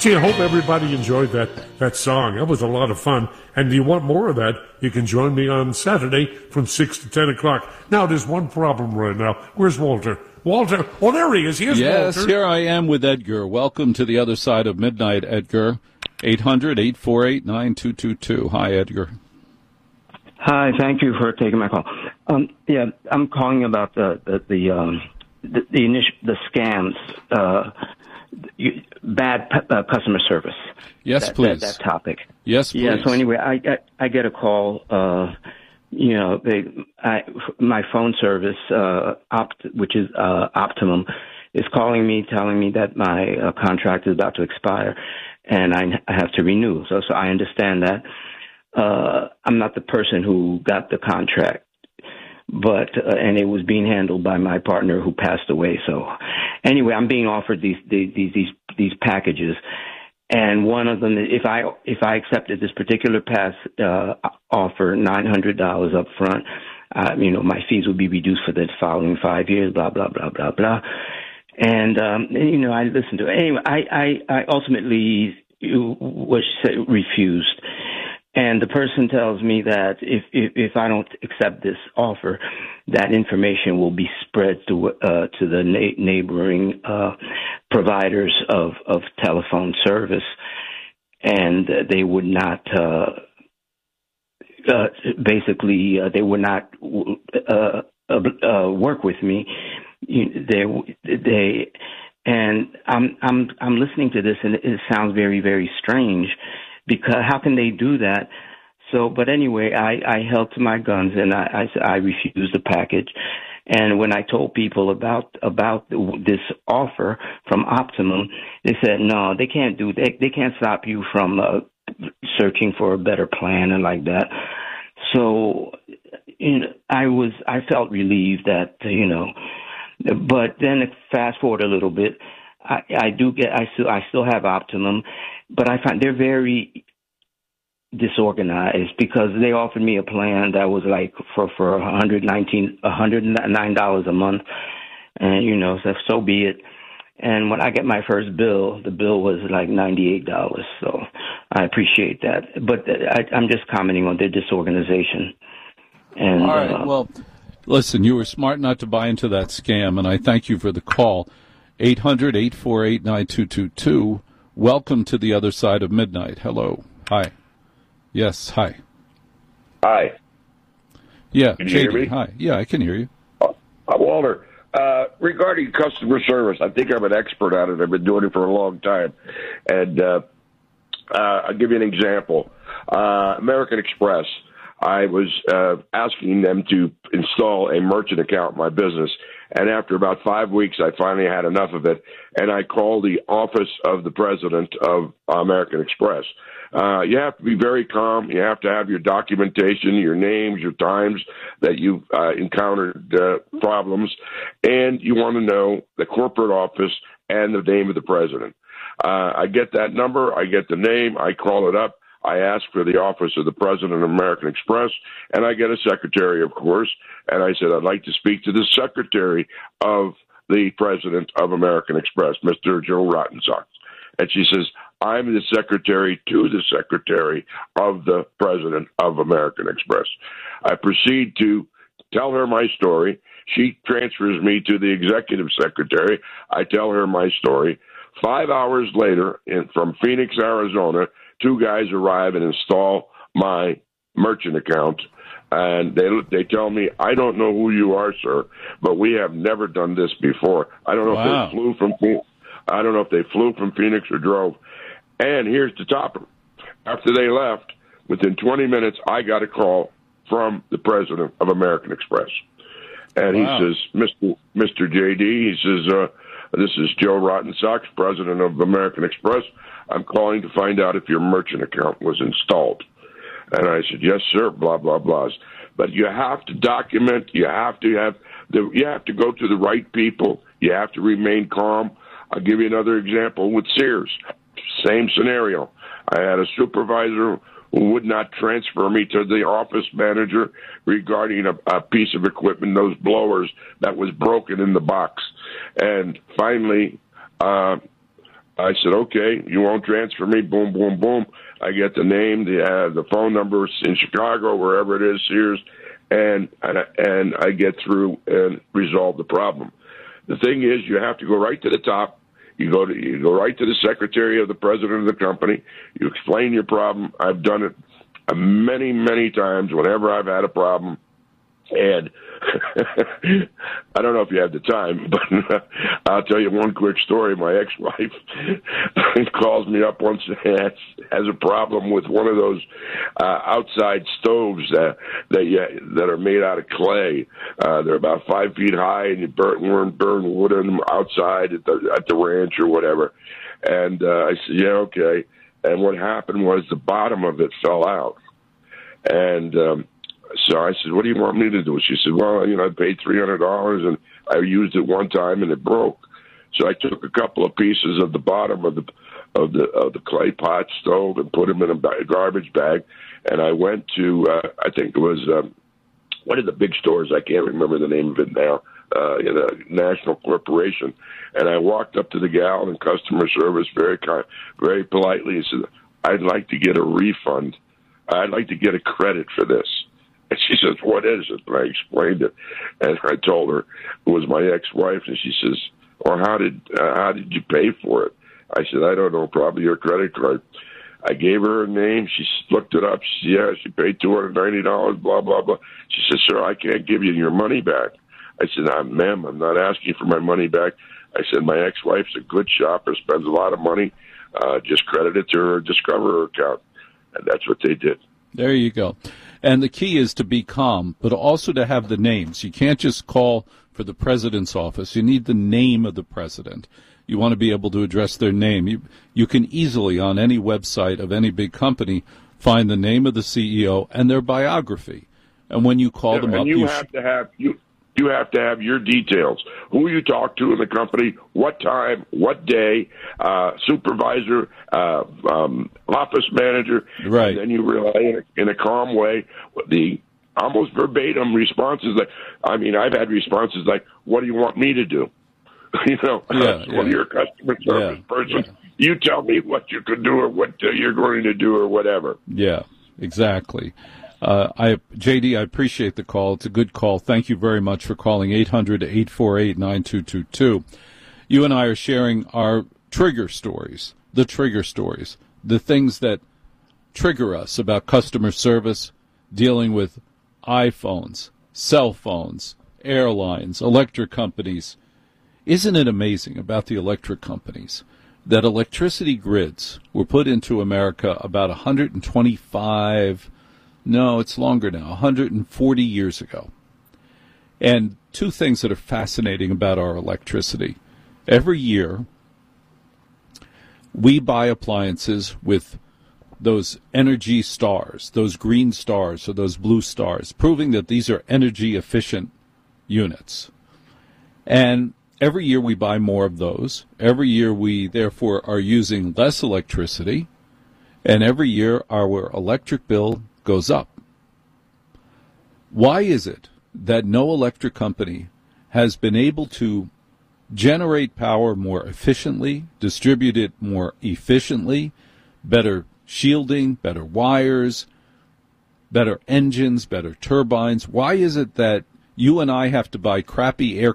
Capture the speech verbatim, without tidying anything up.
Gee, I hope everybody enjoyed that, that song. That was a lot of fun. And if you want more of that, you can join me on Saturday from six to ten o'clock. Now, there's one problem right now. Where's Walter? Walter? Oh, there he is. Here's yes, Walter. Here I am with Edgar. Welcome to the other side of midnight, Edgar. eight hundred, eight four eight, nine two two two. Hi, Edgar. Hi, thank you for taking my call. Um, yeah, I'm calling about the the the um, the, the, initial, the scams, uh, you, bad uh, customer service. Yes, that, please. That, that topic. Yes, please. Yeah. So anyway, I I, I get a call. Uh, you know, they I my phone service, uh, Opt, which is uh, Optimum, is calling me, telling me that my uh, contract is about to expire, and I, I have to renew. So so I understand that. Uh, I'm not the person who got the contract, but, uh, and it was being handled by my partner who passed away. So anyway, I'm being offered these, these, these, these packages. And one of them, if I, if I accepted this particular pass, uh, offer nine hundred dollars up front, uh, you know, my fees would be reduced for the following five years, blah, blah, blah, blah, blah. And, um, and, you know, I listened to it. Anyway, I, I, I ultimately was refused. And the person tells me that if, if, if I don't accept this offer, that information will be spread to uh, to the na- neighboring uh, providers of, of telephone service, and they would not uh, uh, basically uh, they would not uh, uh, work with me. They they and I'm I'm I'm listening to this, and it sounds very, very strange. Because how can they do that? So, but anyway, I, I held to my guns, and I, I, I refused the package. And when I told people about about this offer from Optimum, they said no, they can't do they they can't stop you from uh, searching for a better plan and like that. So, you know, I was I felt relieved that you know, but then fast forward a little bit. I, I do get, I still, I still have Optimum, but I find they're very disorganized because they offered me a plan that was like for, for one hundred nineteen, one hundred nine dollars a month. And, you know, so, so be it. And when I get my first bill, the bill was like ninety-eight dollars. So I appreciate that. But I, I'm just commenting on their disorganization. And, all right. Uh, well, listen, you were smart not to buy into that scam, and I thank you for the call. eight hundred, eight four eight, nine two two two. Welcome to the other side of midnight. Hello. Hi. Yes, hi. Hi. Yeah, can you hear me? Hi. Yeah, I can hear you. Uh, Walter, uh, regarding customer service, I think I'm an expert at it. I've been doing it for a long time. And uh, uh, I'll give you an example. Uh, American Express, I was uh, asking them to install a merchant account in my business. And after about five weeks, I finally had enough of it, and I called the office of the president of American Express. Uh, you have to be very calm. You have to have your documentation, your names, your times that you've uh, encountered uh, problems, and you want to know the corporate office and the name of the president. Uh, I get that number. I get the name. I call it up. I ask for the office of the president of American Express, and I get a secretary, of course. And I said, I'd like to speak to the secretary of the president of American Express, Mister Joe Rottensocks. And she says, I'm the secretary to the secretary of the president of American Express. I proceed to tell her my story. She transfers me to the executive secretary. I tell her my story. Five hours later, in, from Phoenix, Arizona, two guys arrive and install my merchant account, and they they tell me, I don't know who you are, sir, but we have never done this before. I don't know wow. if they flew from I don't know if they flew from Phoenix or drove. And here's the topper. After they left, within twenty minutes, I got a call from the president of American Express. And wow. he says, Mister Mister J D, he says, uh, this is Joe Rottensocks, president of American Express. I'm calling to find out if your merchant account was installed. And I said, yes, sir, blah, blah, blah. But you have to document. You have to have the, you have to go to the right people. You have to remain calm. I'll give you another example with Sears. Same scenario. I had a supervisor who would not transfer me to the office manager regarding a, a piece of equipment, those blowers that was broken in the box. And finally, uh, I said, okay, you won't transfer me. Boom, boom, boom. I get the name, the uh, the phone number in Chicago, wherever it is, Sears, and and and I get through and resolve the problem. The thing is, you have to go right to the top. You go to you go right to the secretary of the president of the company. You explain your problem. I've done it many, many times whenever I've had a problem. And I don't know if you have the time, but I'll tell you one quick story. My ex-wife calls me up once and has, has a problem with one of those uh, outside stoves that that, you, that are made out of clay. Uh, they're about five feet high, and you burn, burn wood in them outside at the, at the ranch or whatever. And uh, I said, yeah, okay. And what happened was the bottom of it fell out. And um, so I said, what do you want me to do? She said, well, you know, I paid three hundred dollars, and I used it one time, and it broke. So I took a couple of pieces of the bottom of the of the of the clay pot stove and put them in a garbage bag, and I went to, uh, I think it was um, one of the big stores, I can't remember the name of it now, uh, in a national corporation, and I walked up to the gal in customer service very kind, very politely and said, I'd like to get a refund. I'd like to get a credit for this. And she says, what is it? And I explained it. And I told her it was my ex-wife. And she says, well, how did uh, how did you pay for it? I said, I don't know, probably your credit card. I gave her her name. She looked it up. She said, yeah, she paid two hundred ninety dollars, blah, blah, blah. She said, sir, I can't give you your money back. I said, nah, ma'am, I'm not asking for my money back. I said, my ex-wife's a good shopper, spends a lot of money. Uh, just credit it to her Discover account. And that's what they did. There you go. And the key is to be calm, but also to have the names. You can't just call for the president's office. You need the name of the president. You want to be able to address their name. You, you can easily, on any website of any big company, find the name of the C E O and their biography. And when you call yeah, them and up, you, you have sh- to have you. You have to have your details. Who you talk to in the company, what time, what day, uh, supervisor, uh, um, office manager. Right. And then you relay in a, in a calm way the almost verbatim responses. Like, I mean, I've had responses like, what do you want me to do? You know, yeah, well, yeah. you're a customer service yeah, person. Yeah. You tell me what you can do or what uh, you're going to do or whatever. Yeah, exactly. Uh, I, J D, I appreciate the call. It's a good call. Thank you very much for calling eight hundred, eight four eight, nine two two two. You and I are sharing our trigger stories, the trigger stories, the things that trigger us about customer service, dealing with iPhones, cell phones, airlines, electric companies. Isn't it amazing about the electric companies that electricity grids were put into America about one hundred twenty-five No, it's longer now, one hundred forty years ago. And two things that are fascinating about our electricity. Every year, we buy appliances with those energy stars, those green stars or those blue stars, proving that these are energy efficient units. And every year we buy more of those. Every year we, therefore, are using less electricity. And every year our electric bill goes up. Why is it that no electric company has been able to generate power more efficiently, distribute it more efficiently, better shielding, better wires, better engines, better turbines? Why is it that you and I have to buy crappy air